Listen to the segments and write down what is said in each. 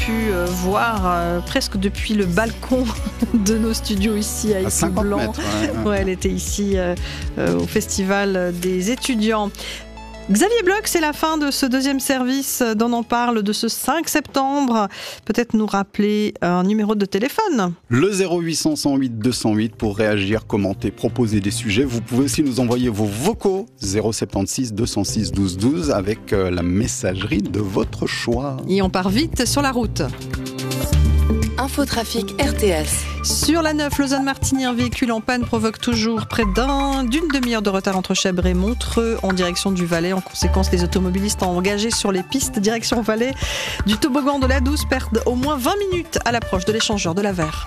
pu voir presque depuis le balcon de nos studios ici à Issy-Blanc. Mètres, ouais, elle était ici au Festival des étudiants. Xavier Bloch, c'est la fin de ce deuxième service d'On en parle de ce 5 septembre. Peut-être nous rappeler un numéro de téléphone. Le 0800 108 208 pour réagir, commenter, proposer des sujets. Vous pouvez aussi nous envoyer vos vocaux 076 206 12 12 avec la messagerie de votre choix. Et on part vite sur la route. Infotrafic RTS. Sur la 9, Lausanne-Martigny, un véhicule en panne provoque toujours près d'une demi-heure de retard entre Chèvres et Montreux en direction du Valais. En conséquence, les automobilistes engagés sur les pistes direction Valais du toboggan de la Douce perdent au moins 20 minutes à l'approche de l'échangeur de la Verre.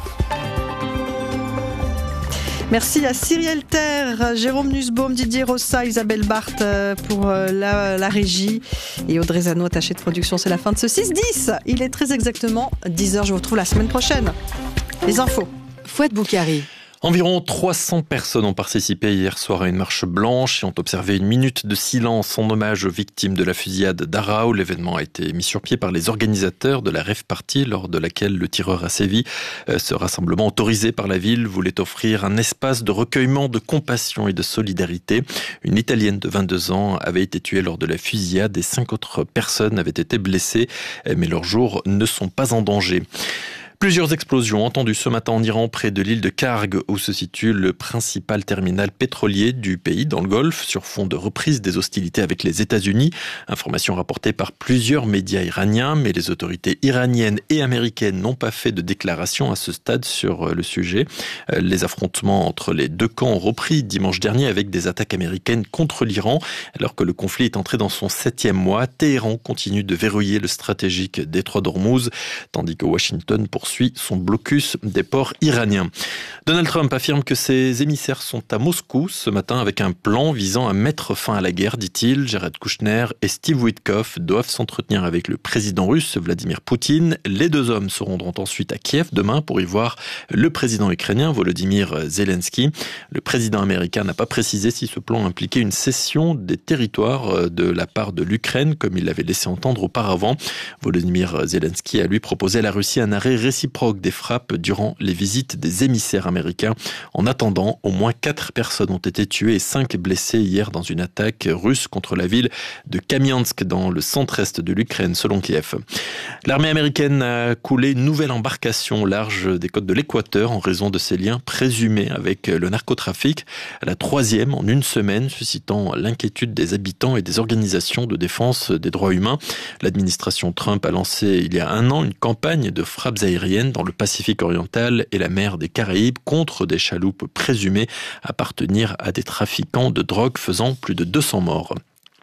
Merci à Cyrielle Terre, Jérôme Nussbaum, Didier Rossa, Isabelle Barthes pour la régie et Audrey Zano, attachée de production. C'est la fin de ce 6-10. Il est très exactement 10h. Je vous retrouve la semaine prochaine. Les infos. Fouad Boukari. Environ 300 personnes ont participé hier soir à une marche blanche et ont observé une minute de silence en hommage aux victimes de la fusillade d'Arao. L'événement a été mis sur pied par les organisateurs de la rave party lors de laquelle le tireur a sévi. Ce rassemblement autorisé par la ville voulait offrir un espace de recueillement, de compassion et de solidarité. Une Italienne de 22 ans avait été tuée lors de la fusillade et 5 autres personnes avaient été blessées, mais leurs jours ne sont pas en danger. Plusieurs explosions entendues ce matin en Iran près de l'île de Karg où se situe le principal terminal pétrolier du pays dans le Golfe sur fond de reprise des hostilités avec les États-Unis. Information rapportée par plusieurs médias iraniens, mais les autorités iraniennes et américaines n'ont pas fait de déclaration à ce stade sur le sujet. Les affrontements entre les deux camps ont repris dimanche dernier avec des attaques américaines contre l'Iran. Alors que le conflit est entré dans son 7e mois, Téhéran continue de verrouiller le stratégique détroit d'Ormuz, tandis que Washington poursuit son blocus des ports iraniens. Donald Trump affirme que ses émissaires sont à Moscou ce matin avec un plan visant à mettre fin à la guerre, dit-il. Jared Kushner et Steve Witkoff doivent s'entretenir avec le président russe Vladimir Poutine. Les deux hommes se rendront ensuite à Kiev demain pour y voir le président ukrainien Volodymyr Zelensky. Le président américain n'a pas précisé si ce plan impliquait une cession des territoires de la part de l'Ukraine, comme il l'avait laissé entendre auparavant. Volodymyr Zelensky a lui proposé à la Russie un arrêt réciproque des frappes durant les visites des émissaires américains. En attendant, au moins 4 personnes ont été tuées et 5 blessées hier dans une attaque russe contre la ville de Kamiansk dans le centre-est de l'Ukraine, selon Kiev. L'armée américaine a coulé une nouvelle embarcation au large des côtes de l'Équateur en raison de ses liens présumés avec le narcotrafic. La 3e en une semaine, suscitant l'inquiétude des habitants et des organisations de défense des droits humains. L'administration Trump a lancé il y a un an une campagne de frappes aériennes dans le Pacifique oriental et la mer des Caraïbes contre des chaloupes présumées appartenir à des trafiquants de drogue faisant plus de 200 morts.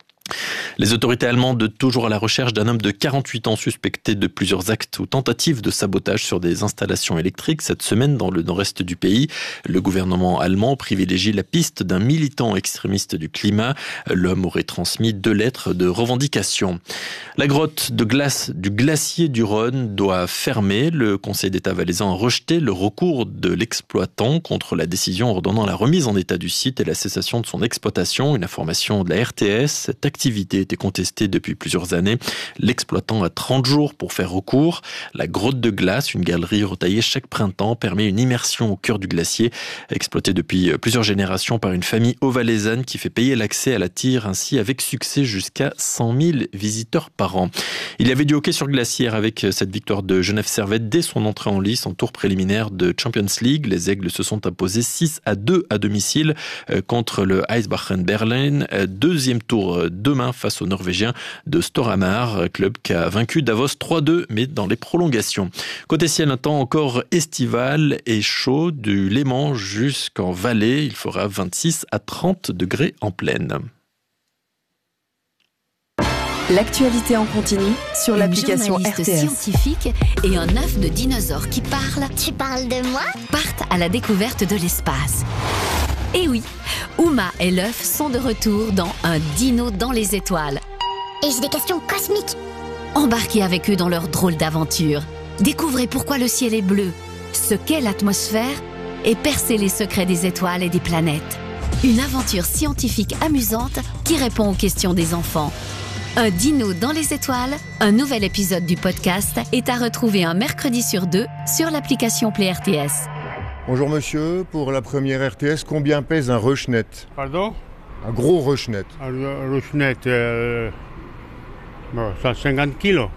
Les autorités allemandes toujours à la recherche d'un homme de 48 ans suspecté de plusieurs actes ou tentatives de sabotage sur des installations électriques cette semaine dans le nord-est du pays. Le gouvernement allemand privilégie la piste d'un militant extrémiste du climat. L'homme aurait transmis 2 lettres de revendication. La grotte de glace du glacier du Rhône doit fermer. Le Conseil d'État valaisan a rejeté le recours de l'exploitant contre la décision ordonnant la remise en état du site et la cessation de son exploitation. Une information de la RTS. Cette activité était contestée depuis plusieurs années. L'exploitant a 30 jours pour faire recours. La grotte de glace, une galerie retaillée chaque printemps, permet une immersion au cœur du glacier, exploitée depuis plusieurs générations par une famille haut-valaisanne qui fait payer l'accès à la tire ainsi avec succès jusqu'à 100 000 visiteurs par an. Il y avait du hockey sur glacière avec cette victoire de Genève Servette dès son entrée en lice en tour préliminaire de Champions League. Les Aigles se sont imposés 6-2 à domicile contre le Eisbären Berlin. Deuxième tour demain face aux Norvégiens de Storhamar, club qui a vaincu Davos 3-2, mais dans les prolongations. Côté ciel, un temps encore estival et chaud, du Léman jusqu'en Valais. Il fera 26 à 30 degrés en plaine. L'actualité en continu sur l'application RTS. Scientifique et un œuf de dinosaure qui parle. Tu parles de moi? Partent à la découverte de l'espace. Et oui, Uma et l'œuf sont de retour dans Un dino dans les étoiles. Et j'ai des questions cosmiques. Embarquez avec eux dans leur drôle d'aventure. Découvrez pourquoi le ciel est bleu, ce qu'est l'atmosphère et percez les secrets des étoiles et des planètes. Une aventure scientifique amusante qui répond aux questions des enfants. Un dino dans les étoiles, un nouvel épisode du podcast est à retrouver un mercredi sur 2 sur l'application Play RTS. Bonjour monsieur, pour la première RTS, combien pèse un rushnet? Pardon? Un gros rushnet. Un rushnet, 150 kilos.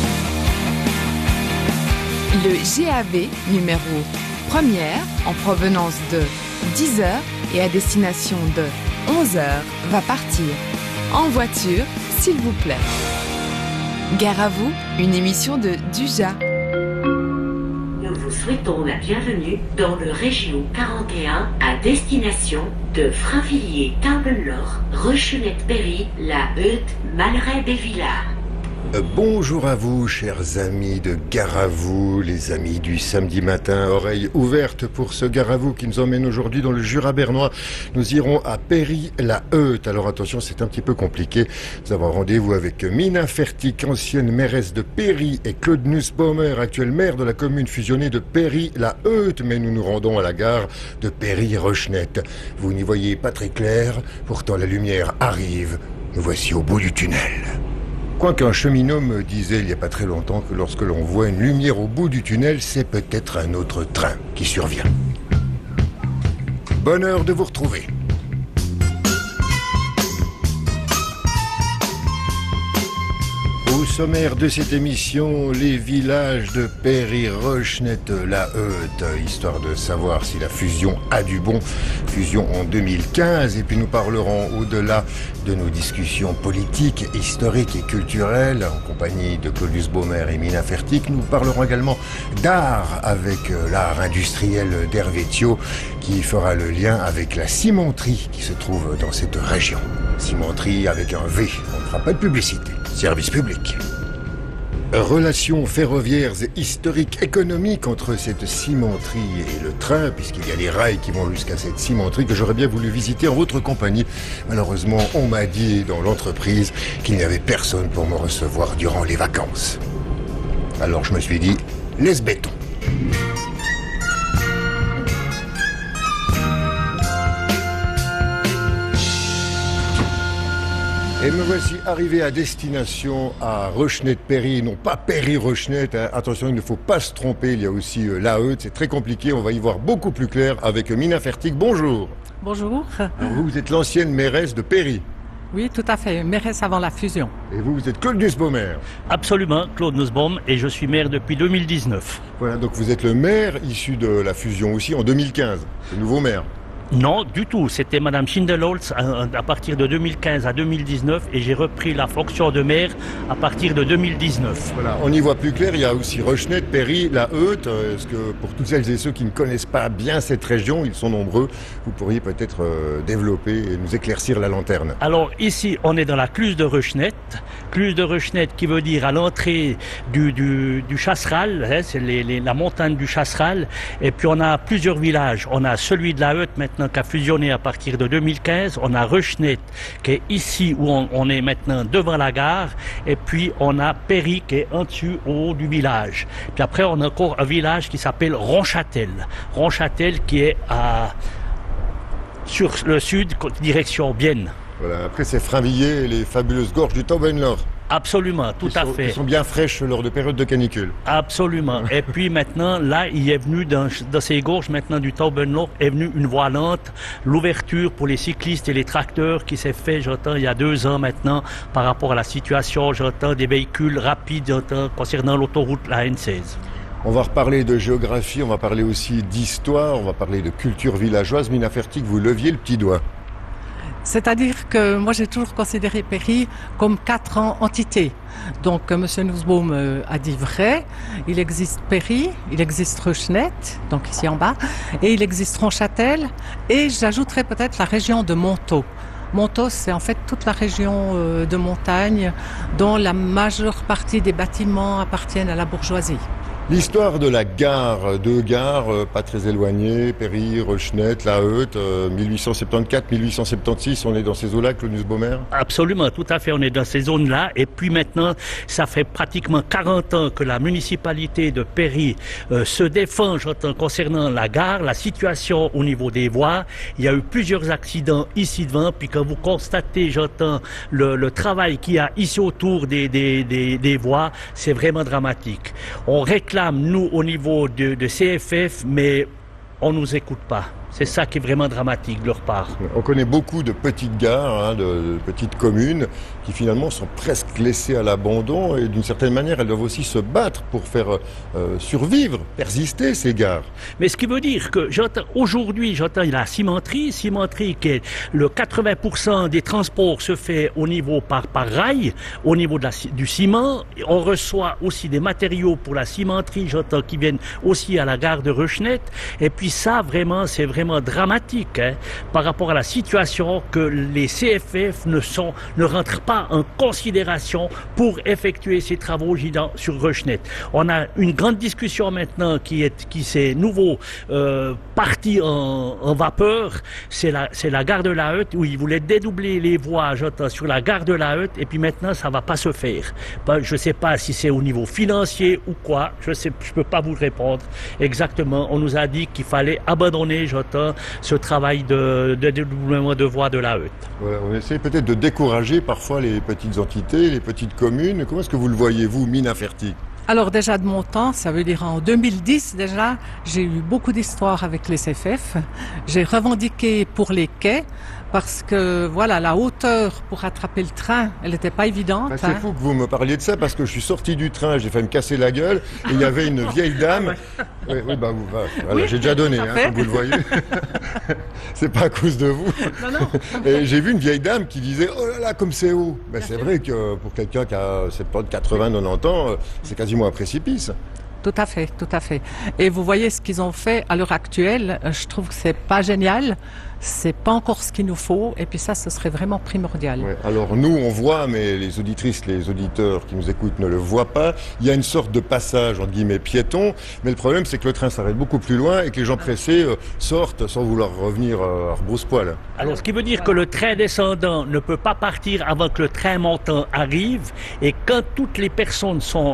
Le GAV numéro première en provenance de 10h et à destination de 11h va partir. En voiture, s'il vous plaît. Gare à vous, une émission de Duja. Nous vous souhaitons la bienvenue dans le Région 41 à destination de Frainvilliers-Tarbes-Nord, Ruchenette-Péry, La Heute, Malray-Bévillard. Bonjour à vous, chers amis de Gare à vous, les amis du samedi matin, oreilles ouvertes pour ce Gare à vous qui nous emmène aujourd'hui dans le Jura bernois. Nous irons à Péry-la-Heute. Alors attention, c'est un petit peu compliqué. Nous avons rendez-vous avec Mina Fertig, ancienne mairesse de Péry, et Claude Nussbaumer, actuel maire de la commune fusionnée de Péry-la-Heute. Mais nous nous rendons à la gare de Péry-Ruchenette. Vous n'y voyez pas très clair, pourtant la lumière arrive. Nous voici au bout du tunnel. Quoiqu'un cheminot me disait il n'y a pas très longtemps que lorsque l'on voit une lumière au bout du tunnel, c'est peut-être un autre train qui survient. Bonheur de vous retrouver. Au sommaire de cette émission, les villages de Péry-Ruchenette-la-Heute, histoire de savoir si la fusion a du bon. Fusion en 2015, et puis nous parlerons au-delà de nos discussions politiques, historiques et culturelles, en compagnie de Claude Nussbaumer et Mina Fertig. Nous parlerons également d'art avec l'art industriel d'Hervétio, qui fera le lien avec la cimenterie qui se trouve dans cette région. Cimenterie avec un V, on ne fera pas de publicité. Service public. Relations ferroviaires et historiques économiques entre cette cimenterie et le train, puisqu'il y a les rails qui vont jusqu'à cette cimenterie que j'aurais bien voulu visiter en votre compagnie. Malheureusement, on m'a dit dans l'entreprise qu'il n'y avait personne pour me recevoir durant les vacances. Alors je me suis dit, laisse béton. Et me voici arrivé à destination à Ruchenette-Péry, non pas Péry-Ruchenette, hein. Attention, il ne faut pas se tromper, il y a aussi la Heute, c'est très compliqué, on va y voir beaucoup plus clair avec Mina Fertig. Bonjour. Bonjour. Alors vous êtes l'ancienne mairesse de Péry. Oui, tout à fait, mairesse avant la fusion. Et vous êtes Claude Nussbaumer. Absolument, Claude Nussbaum, et je suis maire depuis 2019. Voilà, donc vous êtes le maire issu de la fusion aussi en 2015, le nouveau maire. Non, du tout. C'était Madame Schindelholz à partir de 2015 à 2019 et j'ai repris la fonction de maire à partir de 2019. Voilà, on y voit plus clair. Il y a aussi Ruchenette, Péry, la Heute. Est-ce que pour toutes celles et ceux qui ne connaissent pas bien cette région, ils sont nombreux, vous pourriez peut-être développer et nous éclaircir la lanterne? Alors ici, on est dans la Cluse de Ruchenette. Cluse de Ruchenette qui veut dire à l'entrée du Chasseral, hein, c'est la montagne du Chasseral. Et puis on a plusieurs villages. On a celui de la Heute maintenant qui a fusionné à partir de 2015. On a Ruchenette qui est ici où on est maintenant devant la gare. Et puis on a Péry qui est en dessus au haut du village. Puis après on a encore un village qui s'appelle Ronchâtel. Ronchâtel qui est sur le sud, direction Bienne. Voilà, après c'est Frainvilliers et les fabuleuses gorges du Taubenloch. Absolument, tout à fait. Qui sont bien fraîches lors de périodes de canicule. Absolument. Et puis maintenant, là, il est venu dans ces gorges maintenant du Taubenloch, est venu une voie lente, l'ouverture pour les cyclistes et les tracteurs qui s'est fait, j'entends, il y a 2 ans maintenant, par rapport à la situation, j'entends, des véhicules rapides, j'entends, concernant l'autoroute, la N16. On va reparler de géographie, on va parler aussi d'histoire, on va parler de culture villageoise. Mina Fertig, vous leviez le petit doigt. C'est-à-dire que moi j'ai toujours considéré Péry comme 4 entités. Donc M. Nussbaum a dit vrai, il existe Péry, il existe Ruchenette, donc ici en bas, et il existe Ronchâtel, et j'ajouterais peut-être la région de Montaut. Montaut, c'est en fait toute la région de montagne dont la majeure partie des bâtiments appartiennent à la bourgeoisie. L'histoire de la gare, deux gares pas très éloignées, Péry, Rochenet, La Heute, 1874-1876, on est dans ces eaux-là, Claude Nussbaumer? Absolument, tout à fait, on est dans ces zones-là. Et puis maintenant, ça fait pratiquement 40 ans que la municipalité de Péry se défend, j'entends, concernant la gare, la situation au niveau des voies. Il y a eu plusieurs accidents ici devant, puis quand vous constatez, j'entends, le travail qu'il y a ici autour des voies, c'est vraiment dramatique. On réclame, nous, au niveau de CFF, mais on nous écoute pas. C'est ça qui est vraiment dramatique de leur part. On connaît beaucoup de petites gares, de petites communes qui finalement sont presque laissées à l'abandon et d'une certaine manière elles doivent aussi se battre pour faire survivre, persister ces gares. Mais ce qui veut dire que aujourd'hui j'entends la cimenterie qui est le 80% des transports se fait au niveau par rail, au niveau du ciment. On reçoit aussi des matériaux pour la cimenterie, j'entends, qui viennent aussi à la gare de Rochenet. Et puis ça vraiment c'est vraiment dramatique par rapport à la situation que les CFF ne rentrent pas en considération pour effectuer ces travaux sur Rochenet. On a une grande discussion maintenant qui s'est nouveau partie en vapeur. C'est la gare de La Heute où ils voulaient dédoubler les voies, j'entends, sur la gare de La Heute, et puis maintenant ça va pas se faire. Je sais pas si c'est au niveau financier ou quoi, je peux pas vous répondre exactement. On nous a dit qu'il fallait abandonner, j'entends, ce travail de dédoublement de voies de La Heute. Ouais, on essaie peut-être de décourager parfois les petites entités, les petites communes. Comment est-ce que vous le voyez, vous, Mina Fertig? Alors déjà de mon temps, ça veut dire en 2010 déjà, j'ai eu beaucoup d'histoires avec les CFF. J'ai revendiqué pour les quais parce que voilà, la hauteur pour attraper le train, elle n'était pas évidente. C'est fou que vous me parliez de ça parce que je suis sorti du train, j'ai failli me casser la gueule et il y avait une vieille dame. Voilà, oui, j'ai déjà donné, comme vous le voyez. C'est pas à cause de vous. Non. Et j'ai vu une vieille dame qui disait « Oh là là, comme c'est haut !» C'est vrai que pour quelqu'un qui a 70, 80, 90 ans, c'est quasiment un précipice. Tout à fait, tout à fait. Et vous voyez ce qu'ils ont fait à l'heure actuelle, je trouve que c'est pas génial. C'est pas encore ce qu'il nous faut, et puis ça, ce serait vraiment primordial. Ouais, alors nous, on voit, mais les auditrices, les auditeurs qui nous écoutent ne le voient pas. Il y a une sorte de passage, entre guillemets, piéton, mais le problème, c'est que le train s'arrête beaucoup plus loin et que les gens pressés sortent sans vouloir revenir à rebrousse-poil. Alors, ce qui veut dire que le train descendant ne peut pas partir avant que le train montant arrive, et quand toutes les personnes sont,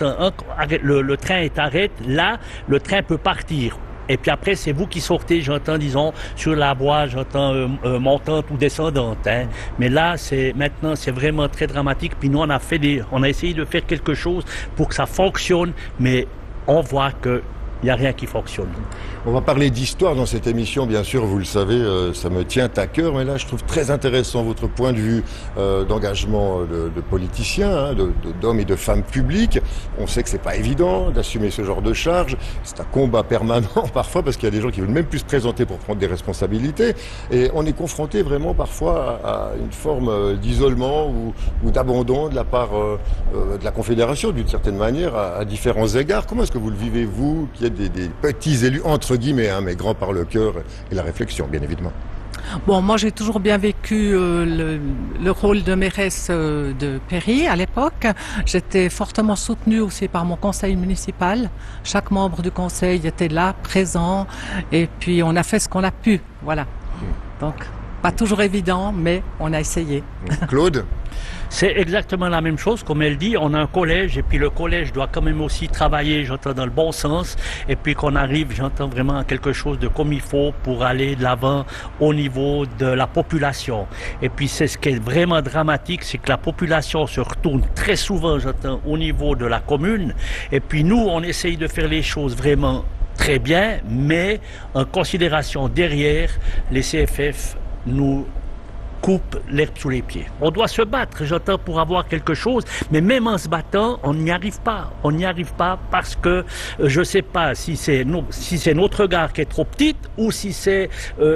le train est arrêté, là, le train peut partir. Et puis après, c'est vous qui sortez, disons, sur la voie, montante ou descendante. Mais là, maintenant, c'est vraiment très dramatique. Puis nous, on a essayé de faire quelque chose pour que ça fonctionne, mais on voit que il n'y a rien qui fonctionne. On va parler d'histoire dans cette émission, bien sûr, vous le savez, ça me tient à cœur, mais là je trouve très intéressant votre point de vue d'engagement de politiciens, d'hommes et de femmes publics. On sait que c'est pas évident d'assumer ce genre de charge, c'est un combat permanent parfois parce qu'il y a des gens qui veulent même plus se présenter pour prendre des responsabilités, et on est confronté vraiment parfois à une forme d'isolement ou d'abandon de la part de la Confédération, d'une certaine manière, à différents égards. Comment est-ce que vous le vivez, vous, qui êtes des petits élus, entre guillemets, mais grands par le cœur et la réflexion, bien évidemment? Bon, moi j'ai toujours bien vécu le rôle de mairesse de Péry à l'époque. J'étais fortement soutenue aussi par mon conseil municipal. Chaque membre du conseil était là, présent, et puis on a fait ce qu'on a pu, voilà. Donc, pas toujours évident, mais on a essayé. Claude? C'est exactement la même chose, comme elle dit, on a un collège, et puis le collège doit quand même aussi travailler, dans le bon sens, et puis qu'on arrive, vraiment à quelque chose de comme il faut pour aller de l'avant au niveau de la population. Et puis c'est ce qui est vraiment dramatique, c'est que la population se retourne très souvent, au niveau de la commune, et puis nous, on essaye de faire les choses vraiment très bien, mais en considération derrière, les CFF nous coupe l'herbe sous les pieds. On doit se battre, pour avoir quelque chose, mais même en se battant, on n'y arrive pas. On n'y arrive pas parce que je ne sais pas si c'est notre gare qui est trop petite ou si c'est,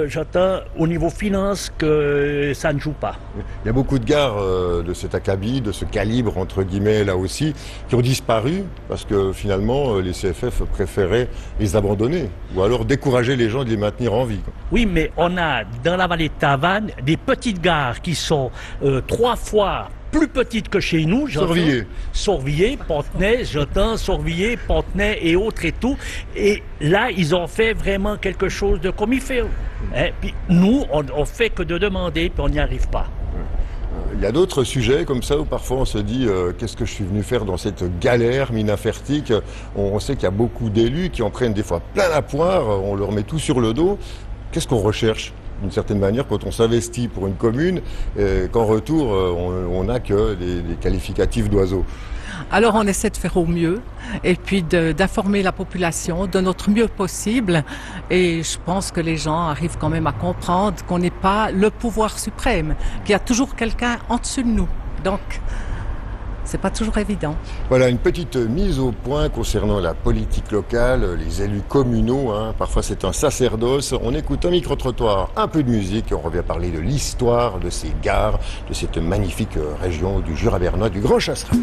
au niveau finance que ça ne joue pas. Il y a beaucoup de gares de cet acabit, de ce calibre, entre guillemets, là aussi, qui ont disparu parce que finalement, les CFF préféraient les abandonner ou alors décourager les gens de les maintenir en vie. Oui, mais on a dans la vallée de Tavannes des petites gares qui sont 3 fois plus petites que chez nous. Sorvilliers, Pontenay, Jotin, Sorvilliers, Pontenay et autres et tout. Et là, ils ont fait vraiment quelque chose de comme il fait. Hein? Puis nous, on fait que de demander, puis on n'y arrive pas. Il y a d'autres sujets comme ça où parfois on se dit qu'est-ce que je suis venu faire dans cette galère minafertique. On sait qu'il y a beaucoup d'élus qui en prennent des fois plein la poire, on leur met tout sur le dos. Qu'est-ce qu'on recherche d'une certaine manière quand on s'investit pour une commune, qu'en retour on n'a que des qualificatifs d'oiseaux? Alors on essaie de faire au mieux et puis d'informer la population de notre mieux possible, et je pense que les gens arrivent quand même à comprendre qu'on n'est pas le pouvoir suprême, qu'il y a toujours quelqu'un en dessus de nous, donc c'est pas toujours évident. Voilà une petite mise au point concernant la politique locale, les élus communaux, hein. Parfois c'est un sacerdoce. On écoute un micro-trottoir, un peu de musique et on revient parler de l'histoire de ces gares, de cette magnifique région du Jura bernois, du Grand Chasseral.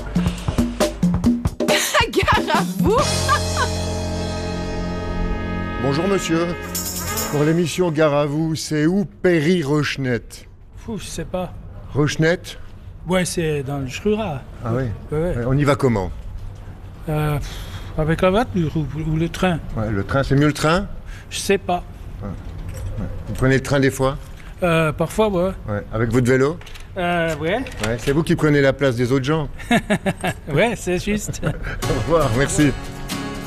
Gare à vous. Bonjour monsieur, pour l'émission Gare à vous, c'est où Péry-Rochnet? Je sais pas. Rochnet? Ouais, c'est dans le Jura. Ah oui. Ouais. On y va comment? Avec la voiture ou le train? Ouais, le train, c'est mieux le train? Je sais pas. Ouais. Vous prenez le train des fois? Parfois, ouais. Avec votre vélo? Ouais. C'est vous qui prenez la place des autres gens? Ouais, c'est juste. Au revoir, merci.